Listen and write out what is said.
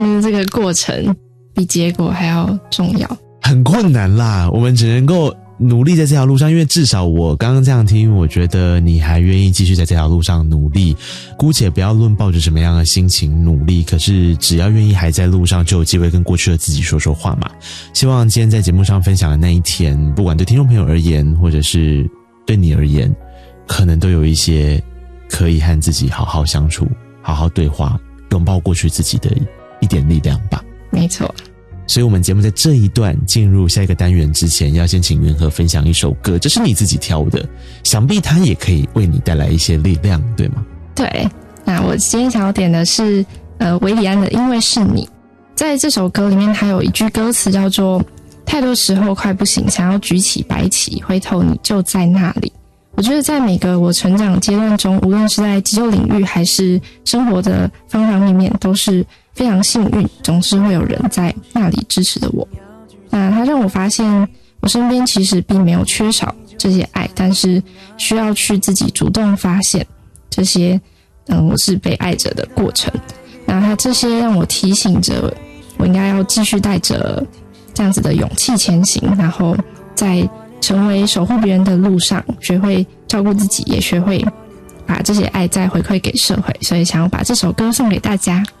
这个过程比结果还要重要。 很困难啦，我们只能够努力在这条路上，因为至少我刚刚这样听，我觉得你还愿意继续在这条路上努力。姑且不要论抱着什么样的心情努力，可是只要愿意还在路上，就有机会跟过去的自己说说话嘛。希望今天在节目上分享的那一天，不管对听众朋友而言，或者是对你而言，可能都有一些可以和自己好好相处、好好对话、拥抱过去自己的一点力量吧。 没错。 所以我们节目在这一段进入下一个单元之前，要先请元和分享一首歌，这是你自己挑的，想必它也可以为你带来一些力量，对吗？ 对，那我今天想要点的是韦礼安的《因为是你》。在这首歌里面，它有一句歌词叫做“太多时候快不行，想要举起白旗，回头你就在那里”。我觉得在每个我成长阶段中，无论是在急救领域还是生活的方方面面，都是非常幸运，总是会有人在那里支持着我。那它让我发现我身边其实并没有缺少这些爱，但是需要去自己主动发现这些我是被爱着的过程。那它这些让我提醒着我应该要继续带着这样子的勇气前行，然后在成为守护别人的路上，学会照顾自己，也学会把这些爱再回馈给社会。所以想要把这首歌送给大家。